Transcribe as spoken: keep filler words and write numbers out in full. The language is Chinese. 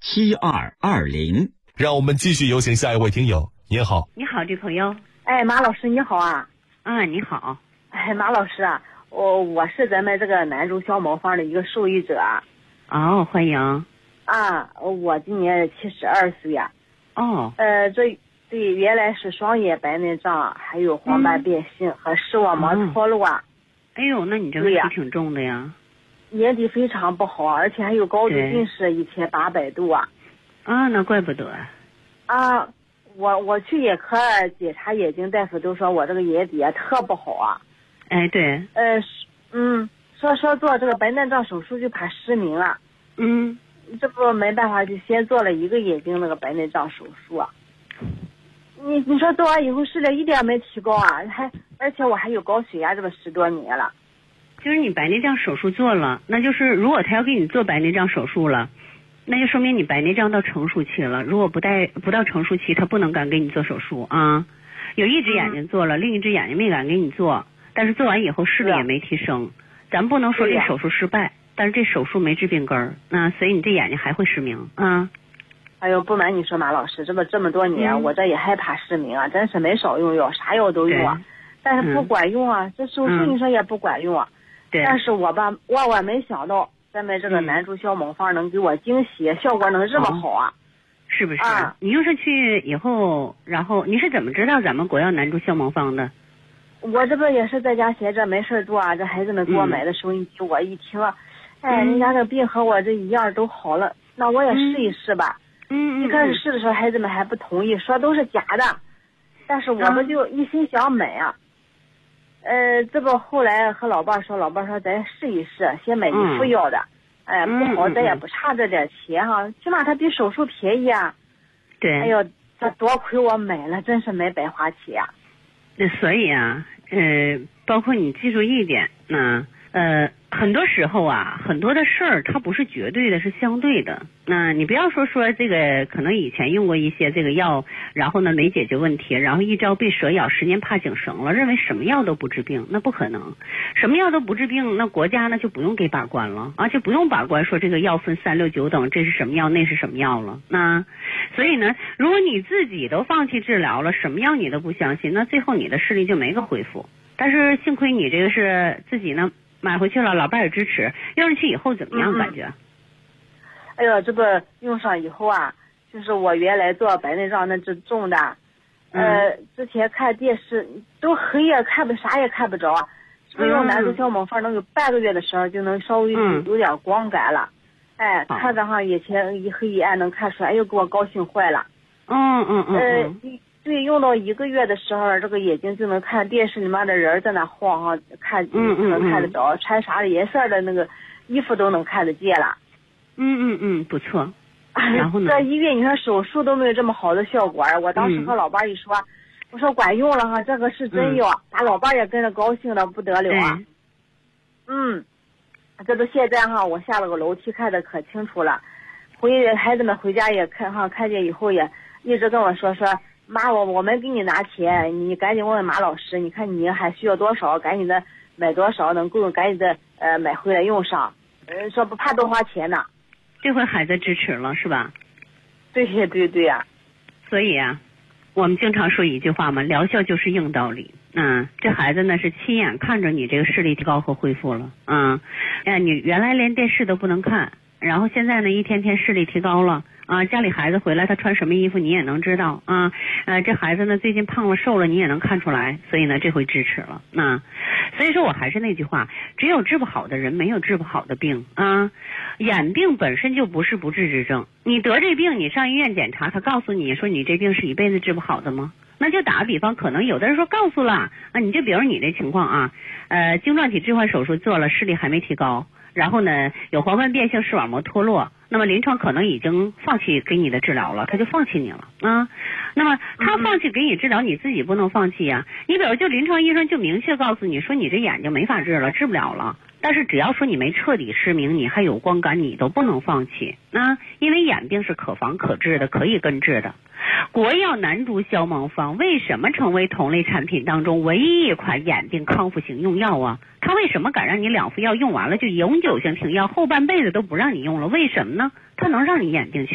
七二二零。 让我们继续有请下一位听友。您好。 你好，这朋友。 哎，马老师你好啊。 啊，你好。 哎，马老师啊，我我是咱们这个南州小茅房的一个受益者。 哦，欢迎。 啊，我今年七十二岁呀。 哦。 呃，这对原来是双眼白内障，还有黄斑变性、嗯、和视网膜脱落啊。 哎呦，那你这问题挺重的呀。 眼底非常不好，而且还有高度近视一千八百度啊。 啊，那怪不得。 啊，我我去眼科检查眼睛，大夫都说我这个眼底啊特不好啊。 哎，对。 呃，嗯，说说做这个白内障手术就怕失明了。 嗯。 这不没办法，就先做了一个眼睛那个白内障手术啊。你你说做完以后视力一点没提高啊，还而且我还有高血压，这个十多年了。 就是你白内障手术做了，那就是如果他要给你做白内障手术了，那就说明你白内障到成熟期了。如果不带不到成熟期，他不能敢给你做手术啊。有一只眼睛做了，嗯、另一只眼睛没敢给你做，但是做完以后视力也没提升。咱不能说这手术失败，但是这手术没治病根儿，那所以你这眼睛还会失明啊。 哎呦，不瞒你说，马老师，这么这么多年、嗯，我这也害怕失明啊，真是没少用药，啥药都用啊，但是不管用啊，嗯、这手术你说也不管用啊。 对。 但是我吧，万万没想到，咱们这个南州小茅房能给我惊喜，嗯、效果能这么好啊！ 是不是？ 啊， 你用上去以后，然后你是怎么知道咱们国药南州小茅房的？ 我这不也是在家闲着没事做啊，这孩子们给我买的收音机，嗯、我一听啊，哎，人家这病和我这一样都好了，那我也试一试吧。 嗯。 一开始试的时候，孩子们还不同意，说都是假的，但是我不就一心想买啊。呃，这不后来和老伴说，老伴说咱试一试，先买一副药的，嗯、哎，不好咱也不差这点钱哈，起码它比手术便宜啊。 对。 哎呦，这多亏我买了，真是没白花钱。 那所以啊，呃，包括你记住一点，那呃，很多时候啊，很多的事儿它不是绝对的，是相对的。那你不要说说这个，可能以前用过一些这个药，然后呢没解决问题，然后一朝被蛇咬，十年怕井绳了，认为什么药都不治病，那不可能。什么药都不治病，那国家呢就不用给把关了，而且不用把关说这个药分三六九等，这是什么药，那是什么药了。那所以呢，如果你自己都放弃治疗了，什么药你都不相信，那最后你的视力就没个恢复。但是幸亏你这个是自己呢买回去了，老伴也支持，用上去以后怎么样感觉？ 嗯、哎呦，这个用上以后啊，就是我原来做白内障那只重的， 嗯、 呃，之前看电视都黑夜看不啥也看不着，这个用南州小茅房能有半个月的时候就能稍微有点光感了，嗯、哎，看着哈以前一黑一暗能看出来，哎呦给我高兴坏了。 嗯嗯嗯。 呃，对，用到一个月的时候，这个眼睛就能看电视里面的人在那晃哈，看就能看得着， 嗯嗯嗯、 穿啥的颜色的那个衣服都能看得见了。 嗯嗯嗯，不错。然后呢？ 在医院你说手术都没有这么好的效果，我当时和老伴一说，嗯、我说管用了哈，这个是真药，把、嗯、老伴也跟着高兴的不得了啊。嗯，这都现在哈，我下了个楼梯看得可清楚了，回孩子们回家也看哈，看见以后也一直跟我说说。妈，我我们给你拿钱，你赶紧问问马老师，你看你还需要多少，赶紧的买多少能够赶紧的呃买回来用上，呃说不怕多花钱呢。 这回孩子支持了是吧？ 对对对呀、啊。 所以啊，我们经常说一句话嘛，疗效就是硬道理。嗯，这孩子呢是亲眼看着你这个视力提高和恢复了。嗯，哎，你原来连电视都不能看，然后现在呢一天天视力提高了。啊，家里孩子回来他穿什么衣服你也能知道啊，呃，这孩子呢最近胖了瘦了你也能看出来，所以呢这回支持了。那所以说我还是那句话，只有治不好的人，没有治不好的病啊。眼病本身就不是不治之症，你得这病你上医院检查，他告诉你说你这病是一辈子治不好的吗？那就打个比方，可能有的人说告诉了啊，你就比如你这情况啊，呃，晶状体置换手术做了，视力还没提高，然后呢有黄斑变性视网膜脱落，那么临床可能已经放弃给你的治疗了，他就放弃你了啊。那么他放弃给你治疗，你自己不能放弃呀、啊。你比如就临床医生就明确告诉你说你这眼睛没法治了，治不了了。但是只要说你没彻底失明，你还有光感，你都不能放弃啊，因为眼病是可防可治的，可以根治的。国药南珠消盲方为什么成为同类产品当中唯一一款眼病康复型用药啊？它为什么敢让你两副药用完了就永久性停药，后半辈子都不让你用了？为什么呢？它能让你眼病